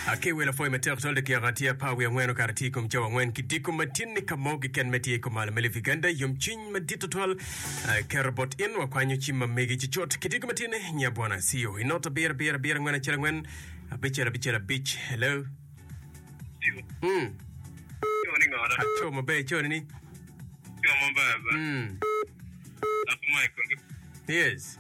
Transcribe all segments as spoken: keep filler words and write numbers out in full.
Ake wela foi mater tolde ki agatia pa we ngweno karati kum jawa ngwen kitiko matini kamogi ken meti ko mala melifiganda yum chin madito tol kerbot in wa kwanyo chima megi chichot kitiko matini nya bwana sio inota bira bira bira ngwena chira ngwen bichera bichera bitch hello hmm Choni ngara acho mabe choni ni Choma baba hmm That's Michael yes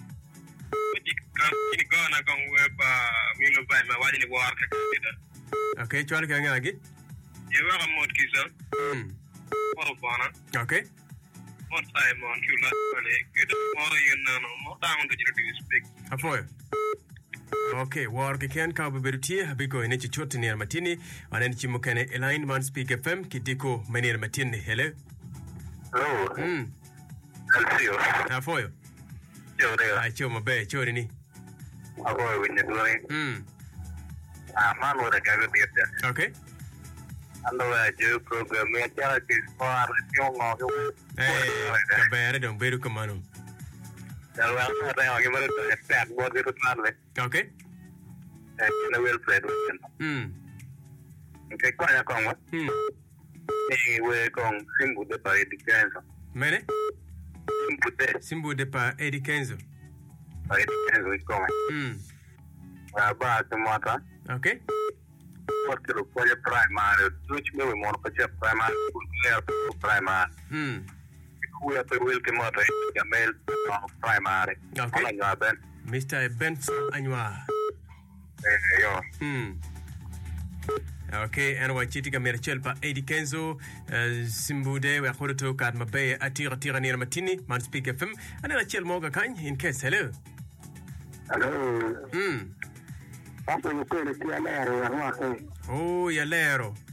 Kini gana kong weba milo ba ma wadi ni war ka kida. Okay, chwali ka ngagi? Ye wa ka mod kisa. Hmm. Moro bana. Okay. Mod Simon kula bale. Kida moro yun na no mo down to you speak. Afoyo. Okay, war ke ken ka berutie habiko ene chichoti ni matini anen chimukane Elaine Man Speak F M kidiko menir matini hello. Hello. Hmm. Alfio. Afoyo. Yo there. Acho mabe choni ni. Ako win the doing. Hmm. Ah man what I got to there. Okay. Ando a jo program me chala kis par yung ngo. Eh, kabere dong beru kamano. Dalo ang tayo ang imero to stack board dito na. Okay. Eh, na well played. Hmm. Okay, kwa ko mo. Hmm. Eh, we kong simbu de pa edikenzo. Mene? Simbu de Simbu de pa Eddie Kenzo. pa edikenzo kong. Hmm. Ba to mata. Okay. Porque lo puede primary, which me we more for primary school clear primary. Hmm. Who are the will come out of mail primary. Okay. All I ben. Mister Benson Anwa. Eh, yo. Hmm. Okay, and wa chiti ka merchel pa Eddie Kenzo Simbude we khoto kad mabe atira tira ni matini Man Speak F M ana chel moga kan in case hello. Hello. Hmm. Hapo ni kweli kia leo ya wako. Oh, ya lero.